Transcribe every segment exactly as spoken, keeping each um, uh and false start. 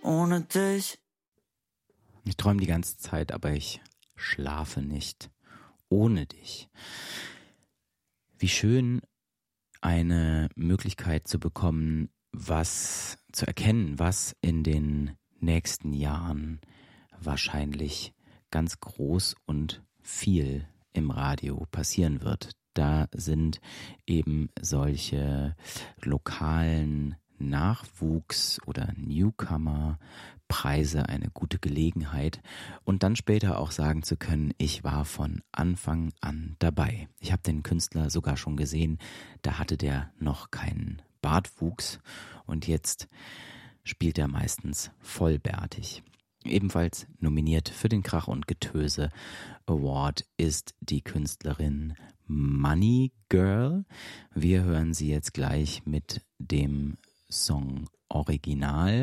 ohne dich. Ich träume die ganze Zeit, aber ich schlafe nicht ohne dich. Wie schön, eine Möglichkeit zu bekommen, was zu erkennen, was in den nächsten Jahren wahrscheinlich ganz groß und viel im Radio passieren wird. Da sind eben solche lokalen Nachwuchs- oder Newcomer-Preise eine gute Gelegenheit und dann später auch sagen zu können, ich war von Anfang an dabei. Ich habe den Künstler sogar schon gesehen, da hatte der noch keinen Bartwuchs und jetzt spielt er meistens vollbärtig. Ebenfalls nominiert für den Krach- und Getöse Award ist die Künstlerin Money Girl. Wir hören sie jetzt gleich mit dem Song Original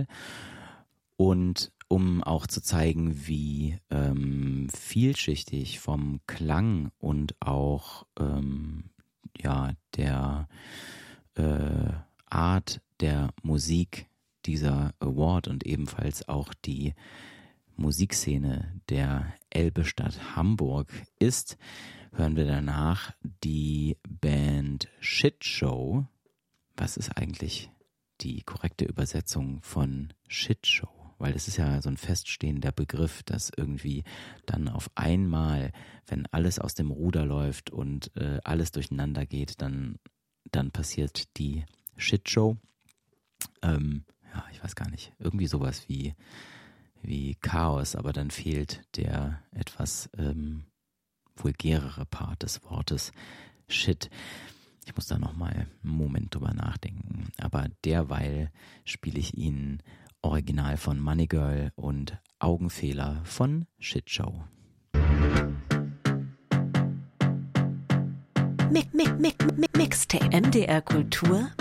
und um auch zu zeigen, wie ähm, vielschichtig vom Klang und auch ähm, ja der äh, Art der Musik dieser Award und ebenfalls auch die Musikszene der Elbe-Stadt Hamburg ist, hören wir danach die Band Shit Show. Was ist eigentlich die korrekte Übersetzung von Shit Show? Weil es ist ja so ein feststehender Begriff, dass irgendwie dann auf einmal, wenn alles aus dem Ruder läuft und äh, alles durcheinander geht, dann, dann passiert die Shit Show. Ähm, ja, ich weiß gar nicht, irgendwie sowas wie, wie Chaos, aber dann fehlt der etwas ähm, vulgärere Part des Wortes Shit. Ich muss da nochmal einen Moment drüber nachdenken. Aber derweil spiele ich Ihnen Original von Money Girl und Augenfehler von Shit Show. Mi- mi- mi- mi- Mixtape M D R Kultur